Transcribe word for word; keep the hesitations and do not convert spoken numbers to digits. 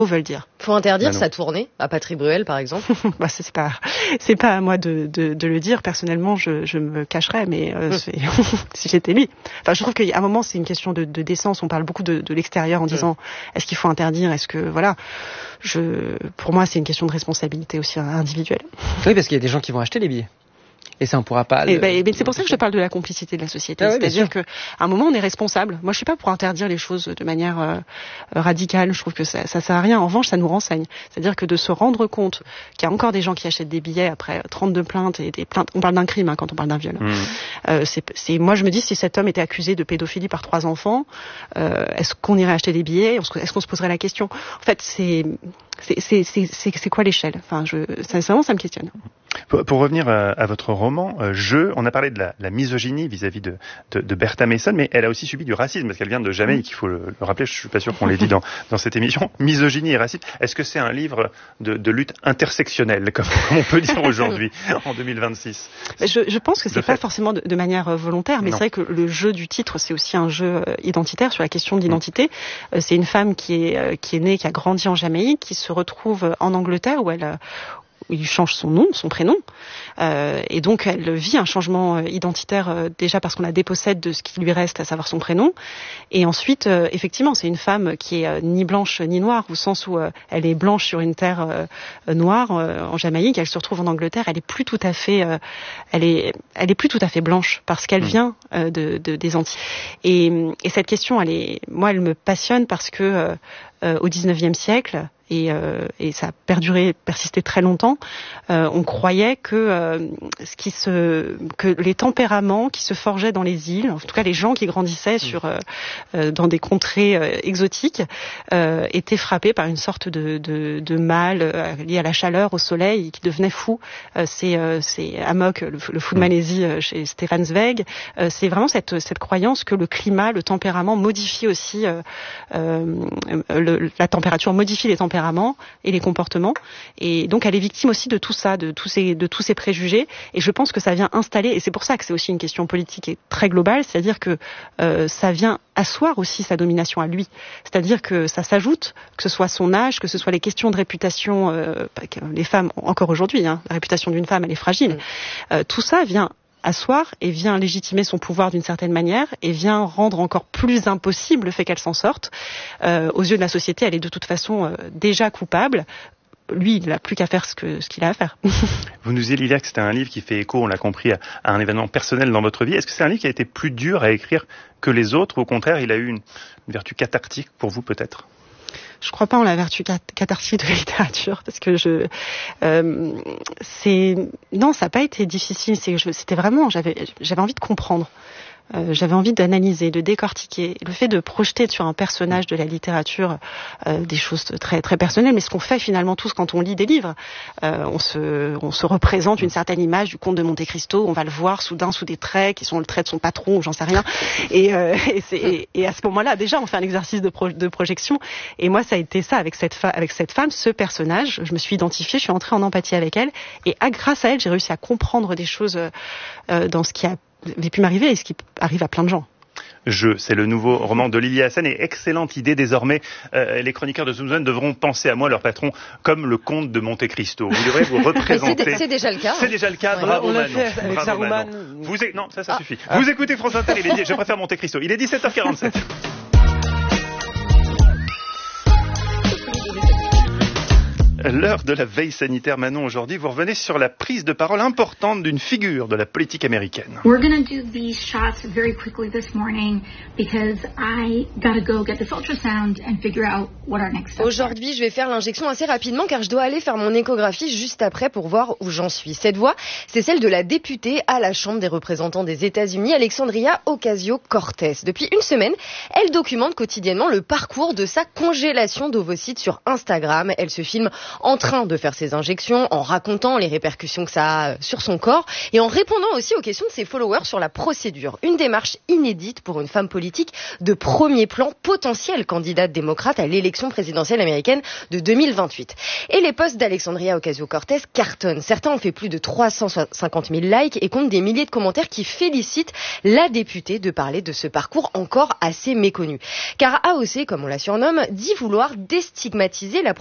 veulent dire. Faut interdire bah sa tournée à Patrick Bruel, par exemple. Bah, c'est, c'est pas, c'est pas à moi de, de, de le dire. Personnellement, je, je me cacherais, mais euh, c'est, si j'étais lui. Enfin, je trouve qu'à un moment, c'est une question de, de décence. On parle beaucoup de, de l'extérieur en disant, est-ce qu'il faut interdire, est-ce que, voilà. Je, pour moi, c'est une question de responsabilité aussi individuelle. Oui, parce qu'il y a des gens qui vont acheter les billets. Et ça, on pourra pas. Le... Et ben, mais c'est pour ça que je parle de la complicité de la société. Ah oui, C'est-à-dire qu'à un moment, on est responsable. Moi, je suis pas pour interdire les choses de manière euh, radicale. Je trouve que ça, ça sert à rien. En revanche, ça nous renseigne. C'est-à-dire que de se rendre compte qu'il y a encore des gens qui achètent des billets après trente-deux plaintes et des plaintes. On parle d'un crime hein, quand on parle d'un viol. Mmh. Euh, c'est, c'est, moi, je me dis, si cet homme était accusé de pédophilie par trois enfants, euh, est-ce qu'on irait acheter des billets ? Est-ce qu'on se poserait la question ? En fait, c'est c'est, c'est, c'est, c'est, c'est quoi l'échelle ? Enfin, je, sincèrement, ça me questionne. Pour, pour revenir à, à votre roman, euh, Je, on a parlé de la, la misogynie vis-à-vis de, de, de Bertha Mason, mais elle a aussi subi du racisme, parce qu'elle vient de Jamaïque, il faut le, le rappeler, je suis pas sûr qu'on l'ait dit dans, dans cette émission. Misogynie et racisme, est-ce que c'est un livre de, de lutte intersectionnelle, comme, comme on peut dire aujourd'hui, en deux mille vingt-six ? je, je pense que c'est de pas fait. forcément de, de manière volontaire, mais non. C'est vrai que le jeu du titre, c'est aussi un jeu identitaire sur la question de l'identité. Mmh. C'est une femme qui est, qui est née, qui a grandi en Jamaïque, qui se retrouve en Angleterre, où elle... il change son nom, son prénom, euh, et donc elle vit un changement identitaire euh, déjà parce qu'on la dépossède de ce qui lui reste, à savoir son prénom, et ensuite, euh, effectivement, c'est une femme qui est euh, ni blanche ni noire, au sens où euh, elle est blanche sur une terre euh, noire euh, en Jamaïque, elle se retrouve en Angleterre, elle est plus tout à fait, euh, elle est, elle est plus tout à fait blanche parce qu'elle vient euh, de, de des Antilles. Et, et cette question, elle est, moi, elle me passionne parce que euh, euh, au dix-neuvième siècle. Et, euh, et ça a perduré, persisté très longtemps. Euh, on croyait que euh, ce qui se, que les tempéraments qui se forgeaient dans les îles, en tout cas les gens qui grandissaient sur euh, euh, dans des contrées euh, exotiques, euh, étaient frappés par une sorte de, de, de mal euh, lié à la chaleur, au soleil, et qui devenaient fous. Euh, c'est, euh, c'est Amok, le, le fou de Malaisie, euh, chez Stefan Zweig. Euh, c'est vraiment cette, cette croyance que le climat, le tempérament modifie aussi euh, euh, le, la température modifie les tempéraments et les comportements, et donc elle est victime aussi de tout ça, de tous ces de tous ces préjugés, et je pense que ça vient installer, et c'est pour ça que c'est aussi une question politique et très globale, c'est-à-dire que euh, ça vient asseoir aussi sa domination à lui, c'est-à-dire que ça s'ajoute, que ce soit son âge, que ce soit les questions de réputation, euh, les femmes encore aujourd'hui, hein, la réputation d'une femme elle est fragile, euh, tout ça vient asseoir et vient légitimer son pouvoir d'une certaine manière et vient rendre encore plus impossible le fait qu'elle s'en sorte. Euh, aux yeux de la société, elle est de toute façon euh, déjà coupable. Lui, il n'a plus qu'à faire ce, que, ce qu'il a à faire. Vous nous disiez, Lilia, que c'était un livre qui fait écho, on l'a compris, à, à un événement personnel dans votre vie. Est-ce que c'est un livre qui a été plus dur à écrire que les autres, ou au contraire, il a eu une, une vertu cathartique pour vous, peut-être ? Je crois pas en la vertu cathartique de la littérature, parce que je, euh, c'est, non, ça n'a pas été difficile. C'est, je, c'était vraiment, j'avais, j'avais envie de comprendre. Euh, j'avais envie d'analyser, de décortiquer. Le fait de projeter sur un personnage de la littérature euh, des choses très très personnelles, mais ce qu'on fait finalement tous quand on lit des livres, euh, on se on se représente une certaine image du comte de Monte Cristo. On va le voir soudain sous des traits qui sont le trait de son patron ou j'en sais rien. Et, euh, et, c'est, et, et à ce moment-là, déjà, on fait un exercice de, pro, de projection. Et moi, ça a été ça avec cette fa- avec cette femme, ce personnage. Je me suis identifiée, je suis entrée en empathie avec elle, et à, grâce à elle, j'ai réussi à comprendre des choses euh, dans ce qui a avait pu m'arriver et ce qui arrive à plein de gens. Je, c'est le nouveau roman de Lilia Hassen, et excellente idée désormais. Euh, les chroniqueurs de Zoom Zone devront penser à moi, leur patron, comme le comte de Monte Cristo. Vous devrez vous représenter. c'est, c'est déjà le cas. C'est déjà le cas. Ouais, bravo on l'a Manon. fait avec Bravo Saruman. Manon. Vous, non, ça, ça ah. suffit. Ah. Vous écoutez France Inter. Il est dit, je préfère Monte Cristo. Il est dix-sept heures quarante-sept. L'heure de la veille sanitaire, Manon, aujourd'hui, vous revenez sur la prise de parole importante d'une figure de la politique américaine. We're going to do these shots very quickly this morning because I got to go get this ultrasound and figure out what our next steps are. Aujourd'hui, je vais faire l'injection assez rapidement car je dois aller faire mon échographie juste après pour voir où j'en suis. Cette voix, c'est celle de la députée à la Chambre des représentants des États-Unis, Alexandria Ocasio-Cortez. Depuis une semaine, elle documente quotidiennement le parcours de sa congélation d'ovocytes sur Instagram. Elle se filme en train de faire ses injections, en racontant les répercussions que ça a sur son corps et en répondant aussi aux questions de ses followers sur la procédure. Une démarche inédite pour une femme politique de premier plan, potentielle candidate démocrate à l'élection présidentielle américaine de deux mille vingt-huit. Et les posts d'Alexandria Ocasio-Cortez cartonnent. Certains ont fait plus de trois cent cinquante mille likes et comptent des milliers de commentaires qui félicitent la députée de parler de ce parcours encore assez méconnu. Car A O C, comme on la surnomme, dit vouloir déstigmatiser la